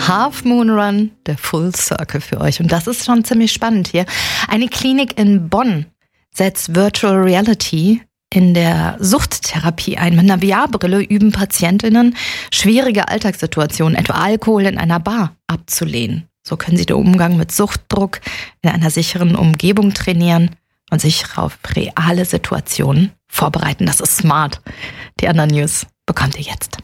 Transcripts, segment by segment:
Half Moon Run, der Full Circle für euch. Und das ist schon ziemlich spannend hier. Eine Klinik in Bonn setzt Virtual Reality in der Suchttherapie ein. Mit einer VR-Brille üben PatientInnen, schwierige Alltagssituationen, etwa Alkohol in einer Bar, abzulehnen. So können sie den Umgang mit Suchtdruck in einer sicheren Umgebung trainieren und sich auf reale Situationen vorbereiten. Das ist smart. Die anderen News bekommt ihr jetzt.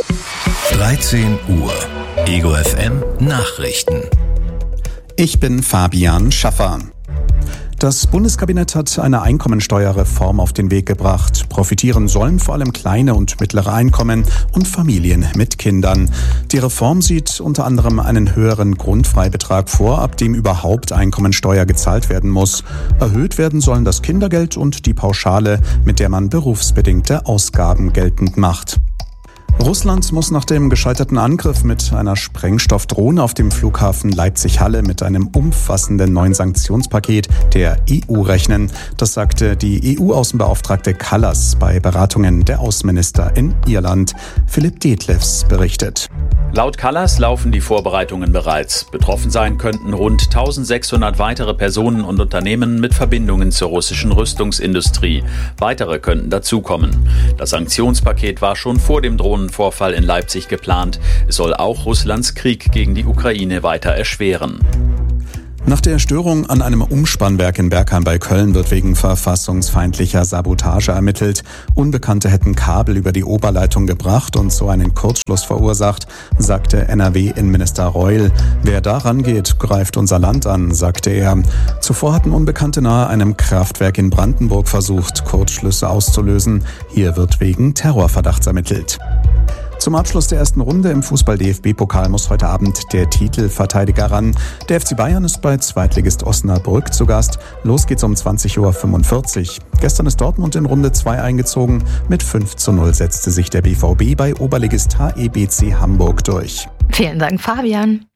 13 Uhr. Ego FM Nachrichten. Ich bin Fabian Schaffer. Das Bundeskabinett hat eine Einkommensteuerreform auf den Weg gebracht. Profitieren sollen vor allem kleine und mittlere Einkommen und Familien mit Kindern. Die Reform sieht unter anderem einen höheren Grundfreibetrag vor, ab dem überhaupt Einkommensteuer gezahlt werden muss. Erhöht werden sollen das Kindergeld und die Pauschale, mit der man berufsbedingte Ausgaben geltend macht. Russland muss nach dem gescheiterten Angriff mit einer Sprengstoffdrohne auf dem Flughafen Leipzig-Halle mit einem umfassenden neuen Sanktionspaket der EU rechnen. Das sagte die EU-Außenbeauftragte Kallas bei Beratungen der Außenminister in Irland. Philipp Detlefs berichtet. Laut Kallas laufen die Vorbereitungen bereits. Betroffen sein könnten rund 1600 weitere Personen und Unternehmen mit Verbindungen zur russischen Rüstungsindustrie. Weitere könnten dazukommen. Das Sanktionspaket war schon vor dem Drohnenvorfall in Leipzig geplant. Es soll auch Russlands Krieg gegen die Ukraine weiter erschweren. Nach der Störung an einem Umspannwerk in Bergheim bei Köln wird wegen verfassungsfeindlicher Sabotage ermittelt. Unbekannte hätten Kabel über die Oberleitung gebracht und so einen Kurzschluss verursacht, sagte NRW-Innenminister Reul. Wer daran geht, greift unser Land an, sagte er. Zuvor hatten Unbekannte nahe einem Kraftwerk in Brandenburg versucht, Kurzschlüsse auszulösen. Hier wird wegen Terrorverdachts ermittelt. Zum Abschluss der ersten Runde im Fußball-DFB-Pokal muss heute Abend der Titelverteidiger ran. Der FC Bayern ist bei Zweitligist Osnabrück zu Gast. Los geht's um 20.45 Uhr. Gestern ist Dortmund in Runde 2 eingezogen. Mit 5:0 setzte sich der BVB bei Oberligist HEBC Hamburg durch. Vielen Dank, Fabian.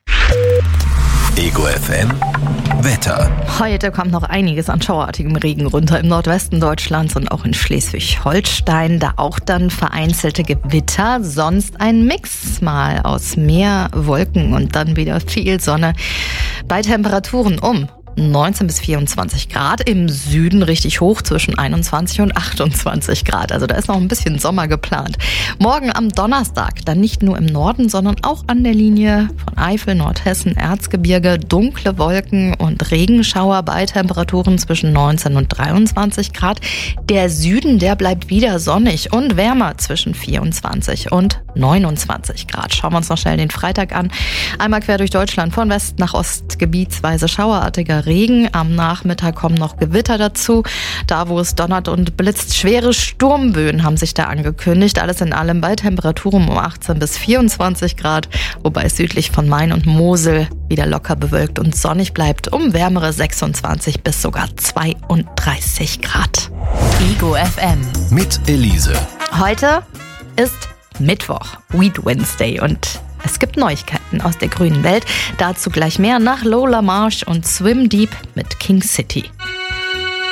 Ego FM Wetter. Heute kommt noch einiges an schauerartigem Regen runter im Nordwesten Deutschlands und auch in Schleswig-Holstein. Da auch dann vereinzelte Gewitter, sonst ein Mix mal aus Meer, Wolken und dann wieder viel Sonne. Bei Temperaturen um 19 bis 24 Grad, im Süden richtig hoch zwischen 21 und 28 Grad. Also da ist noch ein bisschen Sommer geplant. Morgen am Donnerstag, dann nicht nur im Norden, sondern auch an der Linie von Eifel, Nordhessen, Erzgebirge, dunkle Wolken und Regenschauer bei Temperaturen zwischen 19 und 23 Grad. Der Süden, der bleibt wieder sonnig und wärmer zwischen 24 und 29 Grad. Schauen wir uns noch schnell den Freitag an. Einmal quer durch Deutschland von West nach Ost gebietsweise schauerartiger Regen. Am Nachmittag kommen noch Gewitter dazu. Da, wo es donnert und blitzt, schwere Sturmböen haben sich da angekündigt. Alles in allem bei Temperaturen um 18 bis 24 Grad, wobei es südlich von Main und Mosel wieder locker bewölkt und sonnig bleibt, um wärmere 26 bis sogar 32 Grad. Ego FM mit Elise. Heute ist Mittwoch, Weed Wednesday, und es gibt Neuigkeiten aus der grünen Welt. Dazu gleich mehr nach Lola Marsh und Swim Deep mit King City.